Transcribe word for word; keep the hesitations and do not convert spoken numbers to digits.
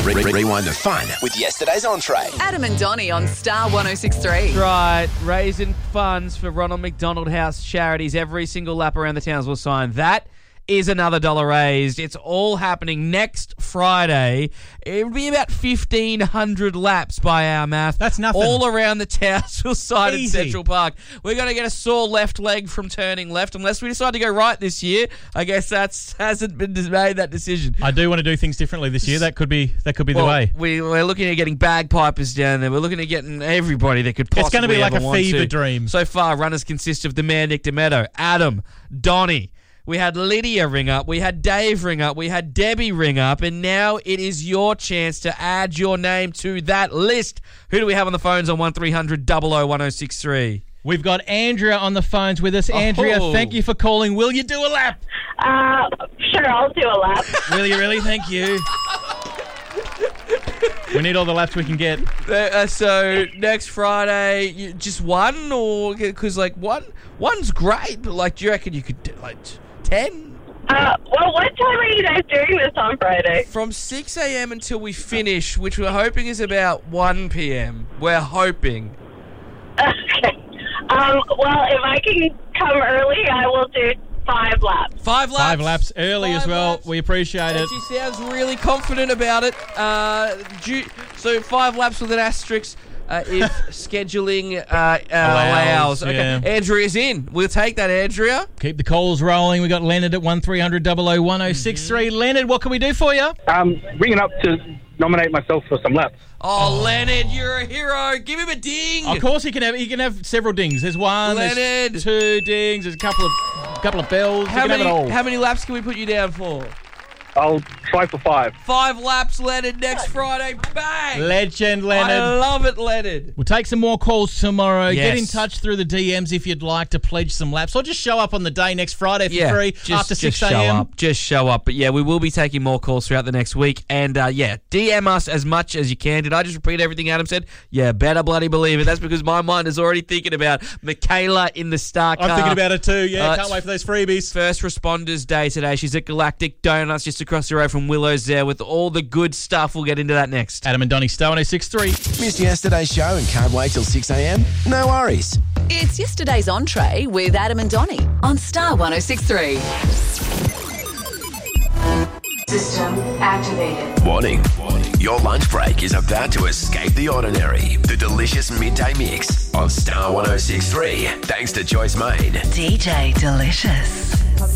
Rewind the fun with yesterday's entree. Adam and Donnie on Star one oh six point three. Right, raising funds for Ronald McDonald House charities. Every single lap around the Townsville sign. That is another dollar raised. It's all happening next Friday. It'll be about fifteen hundred laps by our math. That's nothing. All around the Townsville side of Easy. Central Park. We're going to get a sore left leg from turning left unless we decide to go right this year. I guess that's hasn't been made that decision. I do want to do things differently this year. That could be that could be Well, the way. We, we're looking at getting bagpipers down there. We're looking at getting everybody that could possibly It's going to be like ever a want fever to. dream. So far, runners consist of the man Nick Demetto, Adam, Donnie. We had Lydia ring up. We had Dave ring up. We had Debbie ring up. And now it is your chance to add your name to that list. Who do we have on the phones on one three hundred double oh one oh six three? We've got Andrea on the phones with us. Andrea, Oh. thank you for calling. Will you do a lap? Uh, sure, I'll do a lap. Will you really? Thank you. We need all the laps we can get. Uh, so next Friday, you, just one, or because like one, one's great, but like, do you reckon you could do like ten? Uh, well, what time are you guys doing this on Friday? From six a.m. until we finish, which we're hoping is about one p.m. We're hoping. Okay. Um, well, if I can come early, I will do five laps. Five laps. Five laps early Five as well. laps. We appreciate it. She sounds really confident about it. Uh, do, so five laps with an asterisk uh, if scheduling uh, uh, allows. Allows, Okay, yeah. Andrea's in. We'll take that, Andrea. Keep the calls rolling. We got Leonard at one three hundred double oh one oh six three. Leonard, what can we do for you? Um, ringing up to nominate myself for some laps. Oh, Leonard, you're a hero. Give him a ding. Of course, he can have he can have several dings. There's one, Leonard. there's two dings, there's a couple of couple of bells. How you can many, have it all. how many laps can we put you down for? I'll try for five. Five laps, Leonard, next Friday. Bang! Legend, I Leonard. love it, Leonard. We'll take some more calls tomorrow. Yes. Get in touch through the D Ms if you'd like to pledge some laps, or just show up on the day next Friday for Yeah, free just, after just six show a.m. up. Just show up. But yeah, we will be taking more calls throughout the next week. And uh, yeah, D M us as much as you can. Did I just repeat everything Adam said? Yeah, better bloody believe it. That's because my mind is already thinking about Michaela in the Star Car. I'm thinking about it too. Yeah, Uh, can't wait for those freebies. First Responders Day today. She's at Galactic Donuts just across the road from Willow's there with all the good stuff. We'll get into that next. Adam and Donnie, Star one oh six three. Missed yesterday's show and can't wait till six a.m? No worries. It's yesterday's entree with Adam and Donnie on Star one oh six point three. System activated. Warning. Your lunch break is about to escape the ordinary. The delicious midday mix on Star one oh six point three. Thanks to Joyce Main. D J Delicious.